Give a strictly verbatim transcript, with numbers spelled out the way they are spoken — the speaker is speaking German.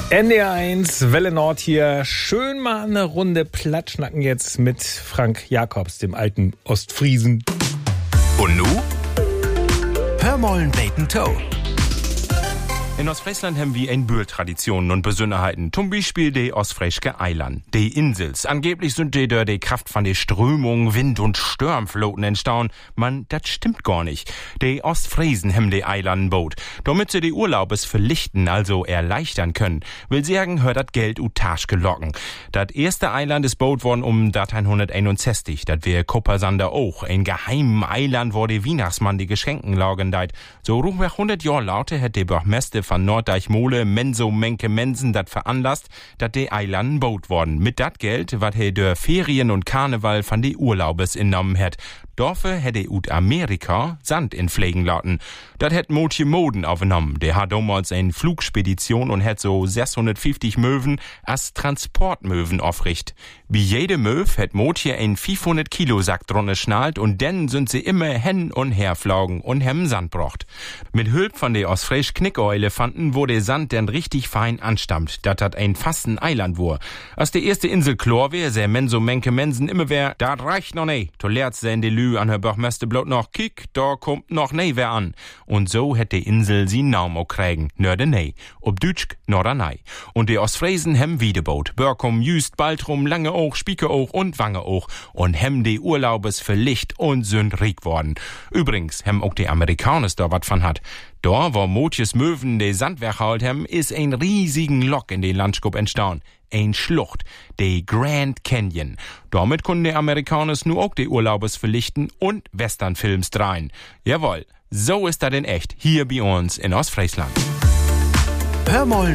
N D R eins, Welle Nord hier. Schön mal eine Runde Platschnacken jetzt mit Frank Jacobs, dem alten Ostfriesen. Und nu? Hör mollen Bacon Toe. In Ostfriesland haben wir ein Bürtraditionen und Besonderheiten. Zum Beispiel die Ostfriesche Eiland, die Insels. Angeblich sind die durch die Kraft von der Strömung, Wind und Sturmfloten entstanden. Man, das stimmt gar nicht. Die Ostfriesen haben die Eilanden baut, damit sie die Urlaubes verlichten, also erleichtern können. Will sagen, hört das Geld ut Tasch gelocken. Das erste Eiland ist baut worden um neunzehnhunderteinundsechzig. Das wär Koppersander auch. Ein geheimen Eiland, wo die Weihnachtsmann die Geschenken lagen deit. So ungefähr hundert Jahre lauter hat der Bürgermeister von Norddeich-Mole, Menso Menke Mensen, dat veranlasst, dat de Eilanden baut worden. Mit dat Geld, wat he der Ferien und Karneval von de Urlaubes innommen hat. Dorfe hätte ut Amerika Sand in Pflegen lauten. Dat hätt Motje Moden aufgenommen. Der hat damals eine Flugspedition und hätt so sechshundertfünfzig Möwen als Transportmöwen aufricht. Wie jede Möw hätt Motje ein fünfhundert Kilo Sack drunne schnallt und dann sind sie immer hen und her flogen und hem Sand brocht. Mit Hülp von der Ostfrisch Knickoelefanten, wo der Sand denn richtig fein anstammt. Dat hat ein fasten Eiland wur. Als die erste Insel Chlor wär, sä Menso Menke Mensen immer wär, dat reicht noch ne. To lehrt se in de Lü an Herr Bachmeister blot noch, kick, da kommt noch ne wer an. Und so hätt die Insel sie Naum auch kriegen, nörde ne. Ob Dütsch, nordernei. Und die Ostfriesen hem Wiedeboot. Börkum, Jüst, Baltrum, Lange auch, Spieke auch und Wange auch. Und hem die Urlaubes für Licht und sind rik worden. Übrigens, hem auch die Amerikaners da wat von hat. Da, wo Motjes Möwen de Sandwerk halt hem, is ein riesigen Lock in den Landschap entstanden. Ein Schlucht, de Grand Canyon. Damit konnten die Amerikaners nur auch die Urlaubes verlichten und Westernfilms drehen. Jawohl, so ist das in echt, hier bei uns in Ostfriesland. Hör mollen